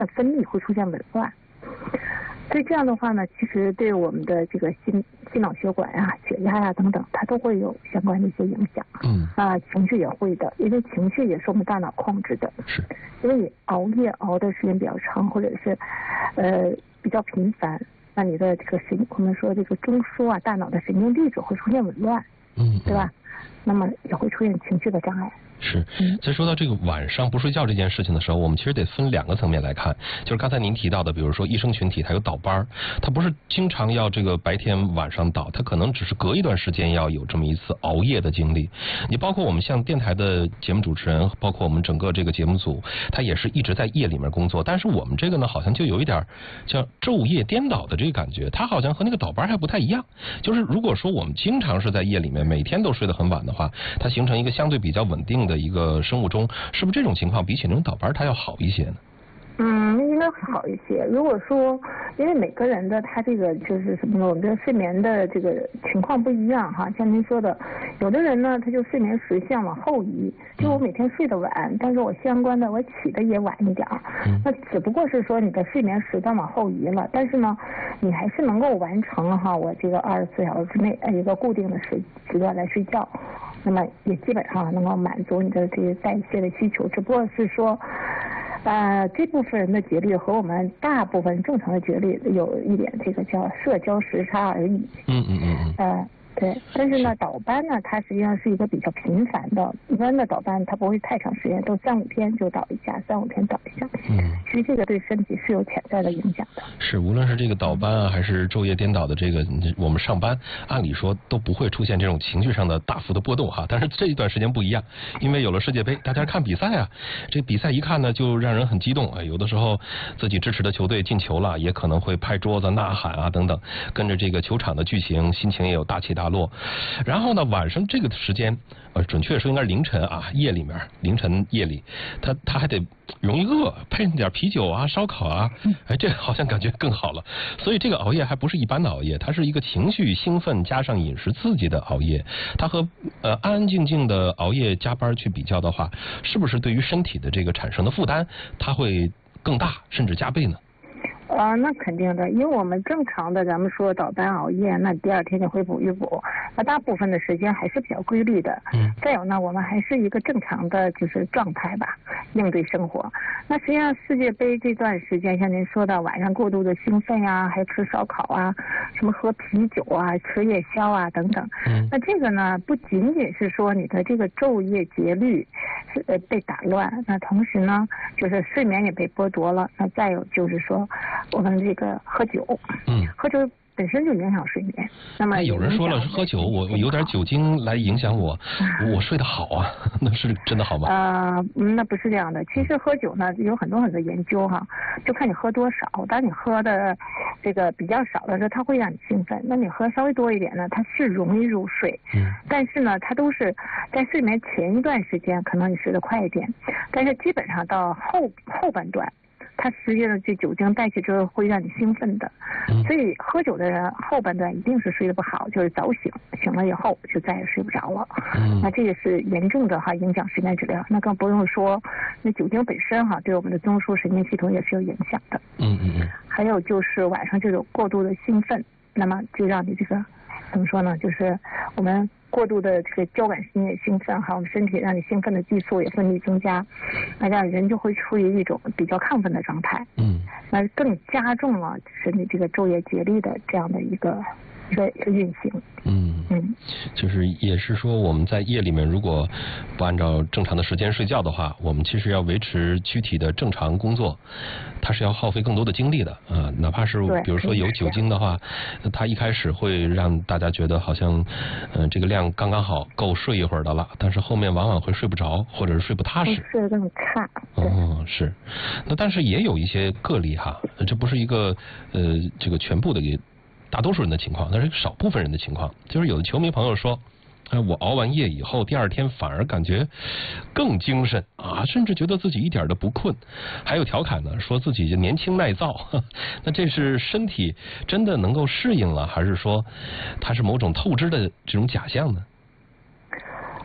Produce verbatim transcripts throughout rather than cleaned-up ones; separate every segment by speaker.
Speaker 1: 呃分泌会出现紊乱。所以这样的话呢，其实对我们的这个心心脑血管啊、血压呀、啊、等等，它都会有相关的一些影响。
Speaker 2: 嗯。
Speaker 1: 啊，情绪也会的，因为情绪也是我们大脑控制的。
Speaker 2: 是。
Speaker 1: 因为你熬夜熬的时间比较长，或者是呃比较频繁，那你的这个神，我们说这个中枢啊，大脑的神经递质会出现紊乱。
Speaker 2: 嗯。
Speaker 1: 对吧？那么也会出现情绪的障碍。
Speaker 2: 是，在说到这个晚上不睡觉这件事情的时候，我们其实得分两个层面来看。就是刚才您提到的，比如说医生群体他有倒班，他不是经常要这个白天晚上倒，他可能只是隔一段时间要有这么一次熬夜的经历。你包括我们像电台的节目主持人，包括我们整个这个节目组，他也是一直在夜里面工作。但是我们这个呢，好像就有一点叫昼夜颠倒的这个感觉，他好像和那个倒班还不太一样。就是如果说我们经常是在夜里面每天都睡得很晚的话，它形成一个相对比较稳定的的一个生物钟，是不是这种情况比起那种倒班它要好一些呢？
Speaker 1: 嗯，应该好一些。如果说，因为每个人的他这个就是什么呢？我们的睡眠的这个情况不一样哈。像您说的，有的人呢，他就睡眠时限往后移，就我每天睡得晚，但是我相关的我起的也晚一点。嗯。那只不过是说你的睡眠时段往后移了，但是呢，你还是能够完成哈我这个二十四小时之内一个固定的时时段来睡觉，那么也基本上能够满足你的这些代谢的需求，只不过是说。呃，这部分人的节律和我们大部分正常的节律有一点这个叫社交时差而已。
Speaker 2: 嗯嗯嗯。
Speaker 1: 呃，对，但是呢，倒班呢，它实际上是一个比较频繁的，一般的倒班它不会太长时间，都三五天就倒一下，三五天倒一下。嗯。其实这个对身体是有潜在的影响的。
Speaker 2: 是，无论是这个倒班啊，还是昼夜颠倒的这个，我们上班，按理说都不会出现这种情绪上的大幅的波动哈。但是这一段时间不一样，因为有了世界杯，大家看比赛啊，这比赛一看呢，就让人很激动啊。有的时候自己支持的球队进球了，也可能会拍桌子呐喊啊等等，跟着这个球场的剧情，心情也有大起大落。然后呢，晚上这个时间，呃，准确说应该是凌晨啊，夜里面，凌晨夜里，他他还得容易饿，配点啤酒啊、烧烤啊，哎，这个好像感觉更好了。所以这个熬夜还不是一般的熬夜，它是一个情绪兴奋加上饮食刺激的熬夜。它和呃安安静静的熬夜加班去比较的话，是不是对于身体的这个产生的负担，它会更大，甚至加倍呢？
Speaker 1: 啊，那肯定的，因为我们正常的，咱们说倒班熬夜，那第二天就会补一补，那大部分的时间还是比较规律的。嗯。再有呢，我们还是一个正常的就是状态吧，应对生活。那实际上世界杯这段时间，像您说的晚上过度的兴奋呀、啊，还吃烧烤啊，什么喝啤酒啊、吃夜宵啊等等。嗯。那这个呢，不仅仅是说你的这个昼夜节律是呃被打乱，那同时呢，就是睡眠也被剥夺了。那再有就是说。我们这个喝酒，嗯，喝酒本身就影响睡眠。那么
Speaker 2: 有人说了，喝酒我我有点酒精来影响我，我睡得好啊，那是真的好吗？
Speaker 1: 呃，那不是这样的。其实喝酒呢有很多很多研究哈，就看你喝多少。当你喝的这个比较少的时候，它会让你兴奋；那你喝稍微多一点呢，它是容易入睡。嗯。但是呢，它都是在睡眠前一段时间，可能你睡得快一点，但是基本上到后后半段。它实际上这酒精代谢之后会让你兴奋的，所以喝酒的人后半段一定是睡得不好，就是早醒，醒了以后就再也睡不着了。嗯，那这也是严重的哈影响睡眠质量。那更不用说，那酒精本身哈对我们的中枢神经系统也是有影响的。嗯嗯嗯。还有就是晚上就有过度的兴奋，那么就让你这个怎么说呢？就是我们。过度的这个交感神经兴奋哈，我们身体让你兴奋的激素也分泌增加，那让人就会处于一种比较亢奋的状态。嗯，那更加重了身体这个昼夜节律的这样的一个一个一个运行。嗯
Speaker 2: 嗯，就是也是说我们在夜里面如果不按照正常的时间睡觉的话，我们其实要维持躯体的正常工作，它是要耗费更多的精力的啊、呃。哪怕是比如说有酒精的话，它一开始会让大家觉得好像嗯、呃、这个量刚刚好够睡一会儿的了，但是后面往往会睡不着或者是睡不踏实，
Speaker 1: 睡得更差。
Speaker 2: 哦，是。那但是也有一些个例哈，这不是一个呃这个全部的大多数人的情况，那是少部分人的情况。就是有的球迷朋友说，哎，我熬完夜以后，第二天反而感觉更精神啊，甚至觉得自己一点都不困。还有调侃呢，说自己就年轻耐造。那这是身体真的能够适应了，还是说它是某种透支的这种假象呢？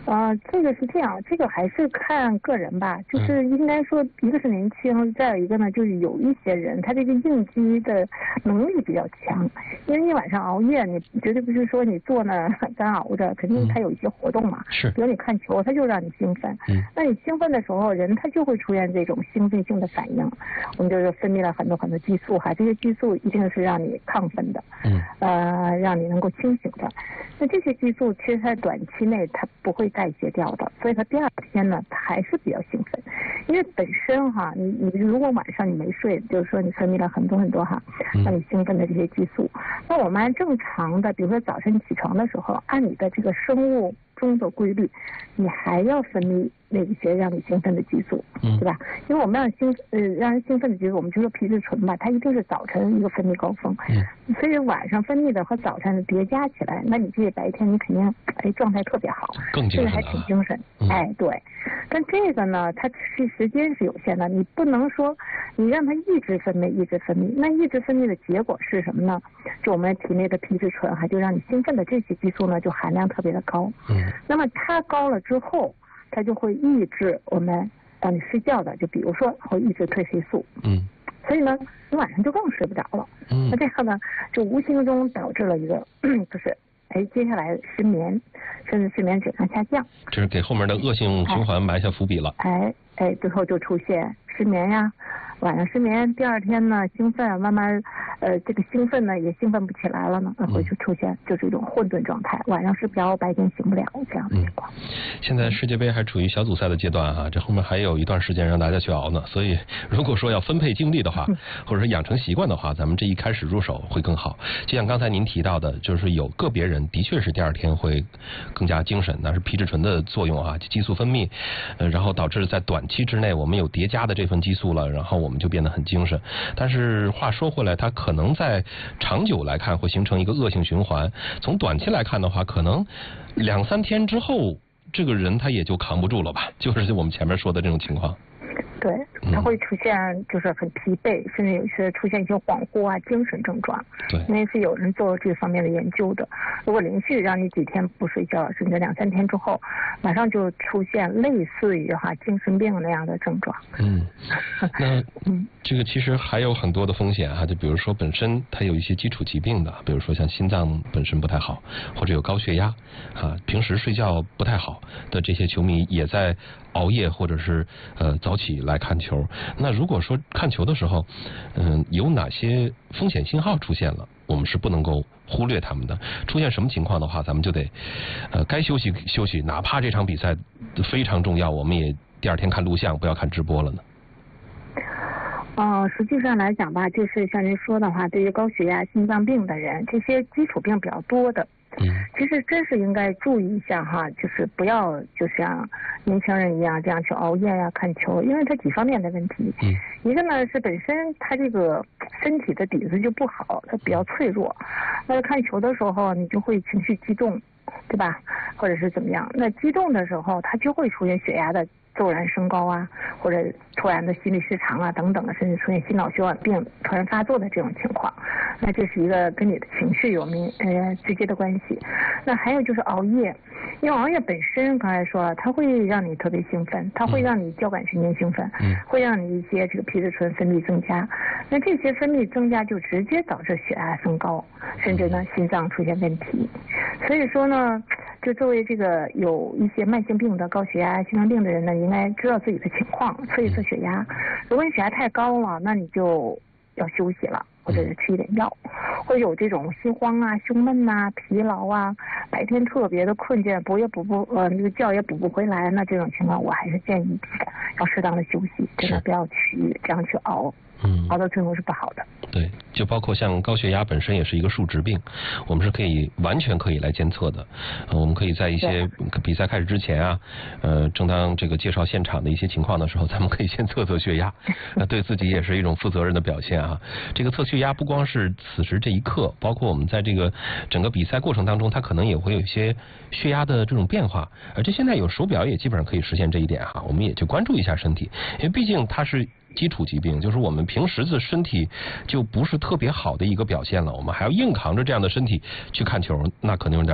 Speaker 1: 啊、呃，这个是这样，这个还是看个人吧，就是应该说，一个是年轻，再有一个呢，就是有一些人他这个应激的能力比较强，因为你晚上熬夜，你绝对不是说你坐那干熬着，肯定他有一些活动嘛，
Speaker 2: 是，
Speaker 1: 比如你看球，他就让你兴奋，
Speaker 2: 嗯，
Speaker 1: 那你兴奋的时候，人他就会出现这种兴奋性的反应，我们就是分泌了很多很多激素哈，这些激素一定是让你亢奋的，
Speaker 2: 嗯，
Speaker 1: 呃，让你能够清醒的，那这些激素其实在短期内它不会代谢掉的，所以它第二天呢，它还是比较兴奋，因为本身哈，你你如果晚上你没睡，就是说你分泌了很多很多哈，让你兴奋的这些激素，那我们按正常的，比如说早晨起床的时候，按你的这个生物钟的规律，你还要分泌那一些让你兴奋的激素，对吧？因为我们让兴呃让人兴奋的激素，我们就说皮质醇吧，它一定是早晨一个分泌高峰，嗯，所以晚上分泌的和早晨的叠加起来，那你这白天你肯定哎状态特别好，
Speaker 2: 更精神，
Speaker 1: 还挺精神，
Speaker 2: 嗯、
Speaker 1: 哎对。但这个呢，它是时间是有限的，你不能说你让它一直分泌一直分泌，那一直分泌的结果是什么呢？就我们体内的皮质醇还就让你兴奋的这些激素呢，就含量特别的高，嗯，那么它高了之后，它就会抑制我们让你睡觉的，就比如说会抑制褪黑素，嗯，所以呢，你晚上就更睡不着了，嗯，那这个呢，就无形中导致了一个就是哎，接下来失眠，甚至睡眠质量下降，
Speaker 2: 这是给后面的恶性循环埋下伏笔了。
Speaker 1: 哎哎，最后就出现失眠呀，晚上失眠，第二天呢兴奋，慢慢呃这个兴奋呢也兴奋不起来了呢，那会就出现就是一种混沌状态，晚上睡不着，白天醒不了这样的情况。
Speaker 2: 嗯、现在世界杯还处于小组赛的阶段啊，这后面还有一段时间让大家去熬呢，所以如果说要分配精力的话，或者是养成习惯的话，咱们这一开始入手会更好。就像刚才您提到的，就是有个别人的确是第二天会更加精神，那是皮质醇的作用啊，激素分泌，呃，然后导致在短期之内我们有叠加的这份激素了，然后我们就变得很精神。但是话说回来，它可能在长久来看会形成一个恶性循环。从短期来看的话，可能两三天之后，这个人他也就扛不住了吧，就是我们前面说的这种情况。
Speaker 1: 对，它会出现就是很疲惫，甚至有些出现一些恍惚啊、精神症状。
Speaker 2: 对，
Speaker 1: 因为是有人做这方面的研究的。如果连续让你几天不睡觉，甚至两三天之后，马上就出现类似于哈精神病那样的症状。
Speaker 2: 嗯，那嗯，这个其实还有很多的风险哈，就比如说本身它有一些基础疾病的，比如说像心脏本身不太好，或者有高血压啊，平时睡觉不太好的这些球迷也在熬夜或者是呃早起来看球。那如果说看球的时候，嗯、呃，有哪些风险信号出现了，我们是不能够忽略他们的。出现什么情况的话，咱们就得呃该休息休息，哪怕这场比赛非常重要，我们也第二天看录像，不要看直播了呢。
Speaker 1: 嗯、呃，实际上来讲吧，就是像您说的话，对于高血压、心脏病的人，这些基础病比较多的。嗯，其实真是应该注意一下哈，就是不要就像年轻人一样这样去熬夜呀、看球，因为它几方面的问题。嗯，一个呢是本身他这个身体的底子就不好，他比较脆弱。那看球的时候，你就会情绪激动，对吧？或者是怎么样？那激动的时候，他就会出现血压的骤然升高啊，或者突然的心律失常啊等等的，甚至出现心脑血管病突然发作的这种情况。那这是一个跟你的情绪有明呃直接的关系。那还有就是熬夜，因为熬夜本身刚才说了，它会让你特别兴奋，它会让你交感神经兴奋，嗯，会让你一些这个皮质醇分泌增加。那这些分泌增加就直接导致血压升高，甚至呢心脏出现问题。所以说呢，就作为这个有一些慢性病的高血压、心脏病的人呢，应该知道自己的情况，测一测血压。如果你血压太高了，那你就要休息了，或者是吃一点药，或者有这种心慌啊、胸闷呐、啊、疲劳啊，白天特别的困倦，补也补不呃那个觉也补不回来，那这种情况我还是建议要适当的休息，真的不要去这样去熬。嗯，熬到最后是不好的。
Speaker 2: 对，就包括像高血压本身也是一个数值病，我们是可以完全可以来监测的。呃，我们可以在一些比赛开始之前啊，呃，正当这个介绍现场的一些情况的时候，咱们可以先测测血压，那对自己也是一种负责任的表现啊。这个测血压不光是此时这一刻，包括我们在这个整个比赛过程当中，它可能也会有一些血压的这种变化。而且现在有手表也基本上可以实现这一点哈，我们也就关注一下身体，因为毕竟它是基础疾病，就是我们平时的身体就不是特别好的一个表现了，我们还要硬扛着这样的身体去看球，那可能有点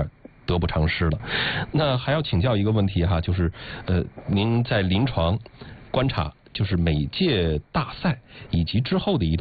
Speaker 2: 得不偿失了。那还要请教一个问题哈，就是呃，您在临床观察，就是每届大赛以及之后的一段